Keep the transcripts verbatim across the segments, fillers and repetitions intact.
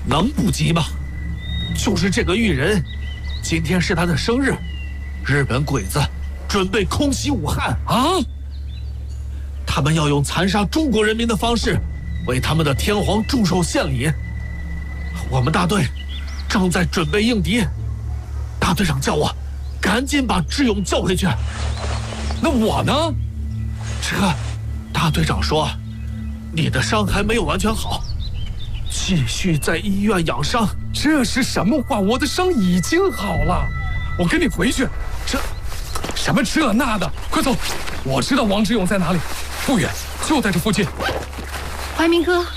能不急吗？就是这个玉人，今天是他的生日，日本鬼子准备空袭武汉啊！ 他们要用残杀中国人民的方式，为他们的天皇祝寿献礼。我们大队正在准备应敌，大队长叫我赶紧把智勇叫回去。 那我呢？ 这，大队长说，你的伤还没有完全好，继续在医院养伤。 这是什么话？我的伤已经好了，我跟你回去。这，什么这那的，快走！我知道王志勇在哪里，不远，就在这附近。 怀民哥，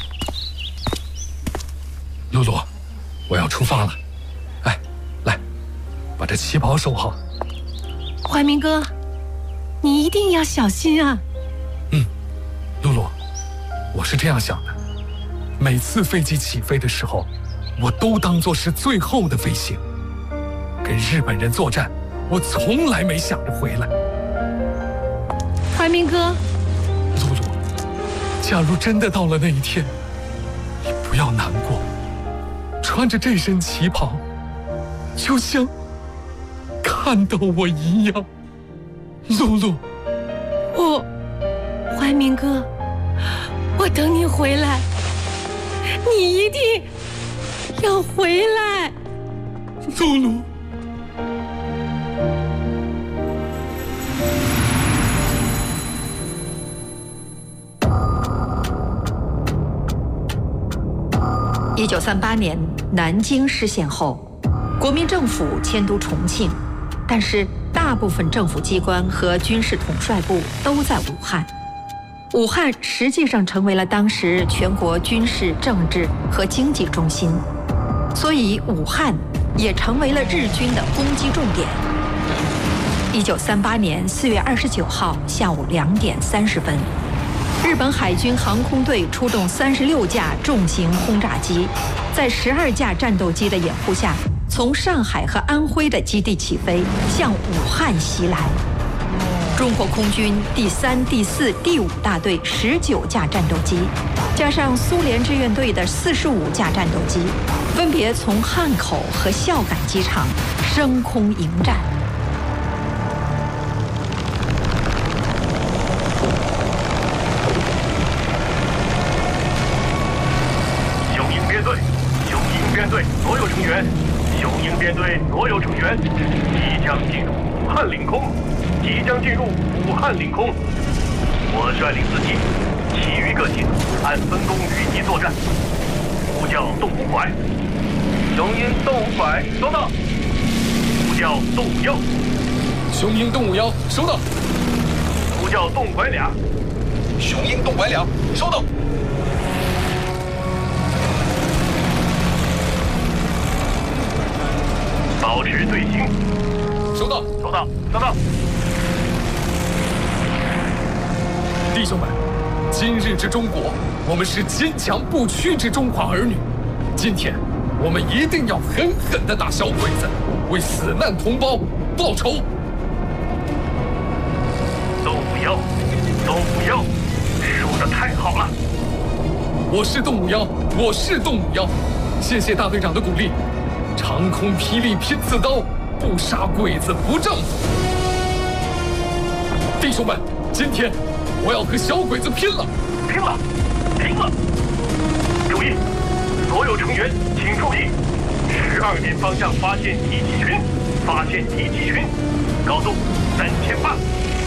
露露，我要出发了。哎，来，把这旗袍收好。 怀民哥，你一定要小心啊。 嗯，露露，我是这样想的，每次飞机起飞的时候，我都当作是最后的飞行。跟日本人作战，我从来没想着回来。 怀民哥， 露露，假如真的到了那一天，你不要难过。穿着这身旗袍，就像看到我一样。露露， 我，怀民哥，我等你回来，你一定要回来。 露露。 一九三八年南京失陷后，国民政府迁都重庆，但是大部分政府机关和军事统帅部都在武汉。武汉实际上成为了当时全国军事、政治和经济中心，所以武汉也成为了日军的攻击重点。一九三八年四月二十九号下午两点三十分，日本海军航空队出动三十六架重型轰炸机，在十二架战斗机的掩护下，从上海和安徽的基地起飞，向武汉袭来。中国空军第三、第四、第五大队十九架战斗机，加上苏联志愿队的四十五架战斗机，分别从汉口和孝感机场升空迎战。 编队所有成员，雄鹰编队所有成员，即将进入武汉领空，即将进入武汉领空。我率领四机，其余各机按分工与敌作战。呼叫动五拐，雄鹰动五拐，收到。呼叫动五幺， 雄鹰动五幺，收到。 呼叫动拐俩， 雄鹰动拐俩，收到。 保持队形， 收到， 收到，收到。 弟兄们，今日之中国，我们是坚强不屈之中华儿女。今天，我们一定要狠狠地打小鬼子，为死难同胞报仇。 动五幺，动五幺，说得太好了。 我是动五幺，我是动五幺，谢谢大队长的鼓励。长空霹雳拼刺刀，不杀鬼子不丈夫。弟兄们，今天我要和小鬼子拼了！ 拼了！拼了！注意，所有成员请注意，十二点方向发现敌机群，发现敌机群，高度三千八，